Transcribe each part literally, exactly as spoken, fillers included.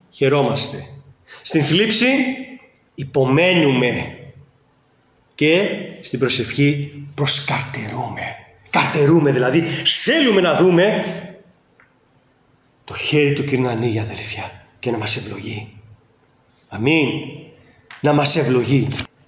χαιρόμαστε. Στην θλίψη υπομένουμε. Και στην προσευχή προσκαρτερούμε. Καρτερούμε δηλαδή. Θέλουμε να δούμε το χέρι του Κυρίου να ανοίγει, αδελφιά, και να μας ευλογεί. Αμήν. Να μας ευλογεί.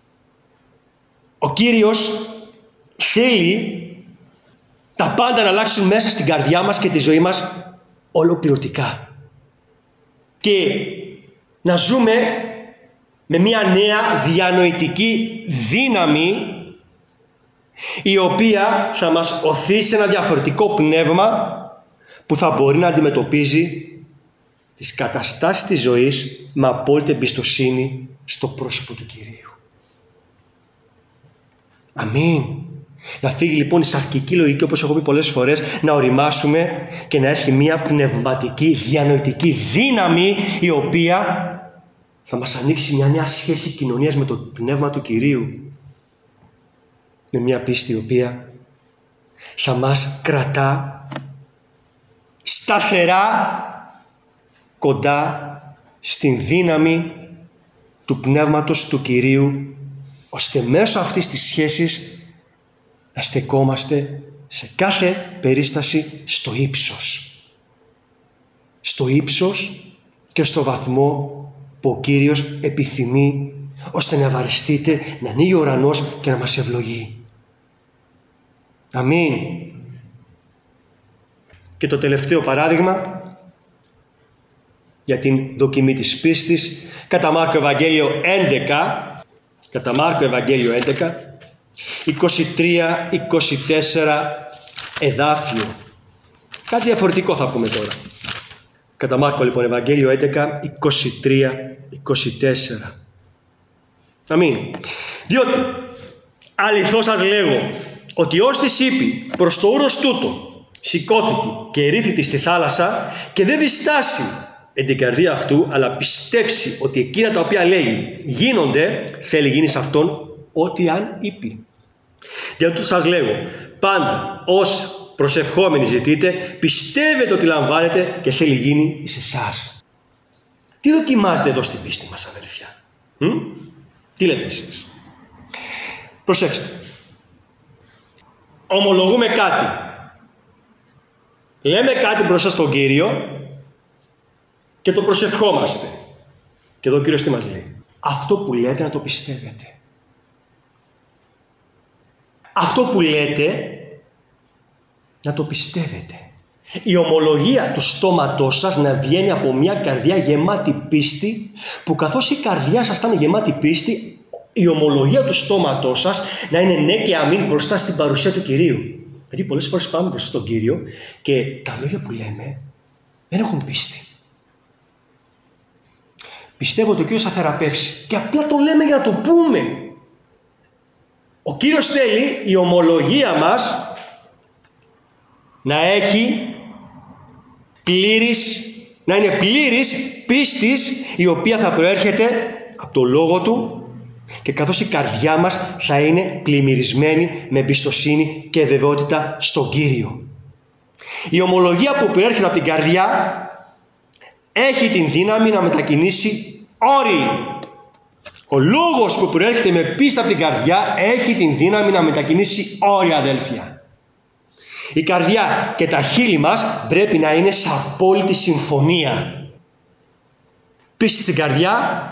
Ο Κύριος θέλει τα πάντα να αλλάξουν μέσα στην καρδιά μας και τη ζωή μας ολοκληρωτικά. Και να ζούμε με μια νέα διανοητική δύναμη, η οποία θα μας οθεί σε ένα διαφορετικό πνεύμα που θα μπορεί να αντιμετωπίζει τις καταστάσεις της ζωής με απόλυτη εμπιστοσύνη στο πρόσωπο του Κυρίου. Αμήν. Να φύγει λοιπόν η σαρκική λογική, όπως έχω πει πολλές φορές, να οριμάσουμε και να έρθει μια πνευματική διανοητική δύναμη, η οποία θα μας ανοίξει μια νέα σχέση κοινωνίας με το πνεύμα του Κυρίου. Με μια πίστη η οποία θα μας κρατά σταθερά κοντά στην δύναμη του πνεύματος του Κυρίου, ώστε μέσω αυτής της σχέσης να στεκόμαστε σε κάθε περίσταση στο ύψος. Στο ύψος και στο βαθμό που ο Κύριος επιθυμεί, ώστε να ευαριστείτε, να ανοίγει ο ουρανός και να μας ευλογεί. Αμήν. Και το τελευταίο παράδειγμα για την δοκιμή της πίστης, κατά Μάρκο Ευαγγέλιο έντεκα, κατά Μάρκο Ευαγγέλιο έντεκα, είκοσι τρία είκοσι τέσσερα εδάφιο. Κάτι διαφορετικό θα πούμε τώρα. Κατά Μάρκο λοιπόν Ευαγγέλιο έντεκα είκοσι τρία είκοσι τέσσερα. Αμήν. Διότι αληθώς σας λέγω ότι ως της είπε προς το ούρος τούτο σηκώθηκε και ερήθητη στη θάλασσα και δεν διστάσει εν την καρδία αυτού, αλλά πιστέψει ότι εκείνα τα οποία λέει γίνονται, θέλει γίνει σε αυτόν ό,τι αν είπε. Για τούτο σας λέγω, πάντα ως προσευχόμενοι ζητείτε, πιστεύετε ότι λαμβάνετε και θέλει γίνει εις εσάς. Τι δοκιμάζετε εδώ στην πίστη μας, αδελφιά? Μ? Τι λέτε εσείς? Προσέξτε. Ομολογούμε κάτι. Λέμε κάτι μπροστά στον Κύριο και το προσευχόμαστε. Και εδώ ο Κύριος τι μας λέει? Αυτό που λέτε να το πιστεύετε. Αυτό που λέτε να το πιστεύετε. Η ομολογία του στόματός σας να βγαίνει από μια καρδιά γεμάτη πίστη, που καθώς η καρδιά σας θα είναι γεμάτη πίστη, η ομολογία του στόματός σας να είναι ναι και αμήν μπροστά στην παρουσία του Κυρίου. Γιατί πολλές φορές πάμε μπροστά στον Κύριο και τα λόγια που λέμε δεν έχουν πίστη. Πιστεύω ότι ο Κύριος θα θεραπεύσει και απλά το λέμε για να το πούμε. Ο Κύριος θέλει η ομολογία μας να έχει πλήρης, να είναι πλήρης πίστης, η οποία θα προέρχεται από το Λόγο Του, και καθώς η καρδιά μας θα είναι πλημμυρισμένη με εμπιστοσύνη και βεβαιότητα στον Κύριο. Η ομολογία που προέρχεται από την καρδιά έχει την δύναμη να μετακινήσει όροι. Ο λόγος που προέρχεται με πίστη από την καρδιά έχει την δύναμη να μετακινήσει όρια, αδέλφια. Η καρδιά και τα χείλη μας πρέπει να είναι σε απόλυτη συμφωνία. Πίστη στην καρδιά,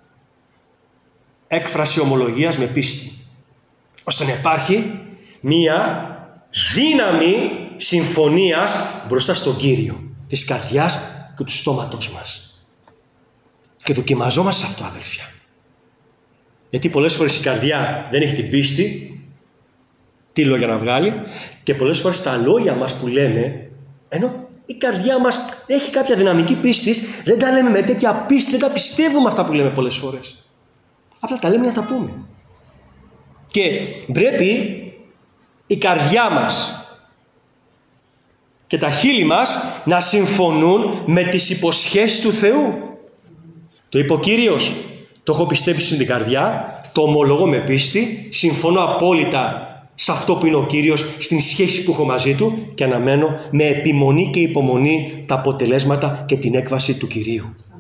έκφραση ομολογίας με πίστη, ώστε να υπάρχει μία δύναμη συμφωνίας μπροστά στον Κύριο, της καρδιάς και του στόματός μας. Και δοκιμαζόμαστε σε αυτό, αδελφιά. Γιατί πολλές φορές η καρδιά δεν έχει την πίστη, τι λόγια να βγάλει, και πολλές φορές τα λόγια μας που λέμε, ενώ η καρδιά μας έχει κάποια δυναμική πίστης, δεν τα λέμε με τέτοια πίστη, δεν τα πιστεύουμε αυτά που λέμε πολλές φορές. Απλά τα λέμε να τα πούμε. Και πρέπει η καρδιά μας και τα χείλη μας να συμφωνούν με τις υποσχέσεις του Θεού. Το είπε ο Κύριος, το έχω πιστέψει στην καρδιά, το ομολογώ με πίστη, συμφωνώ απόλυτα σε αυτό που είναι ο Κύριος, στην σχέση που έχω μαζί Του, και αναμένω με επιμονή και υπομονή τα αποτελέσματα και την έκβαση του Κυρίου.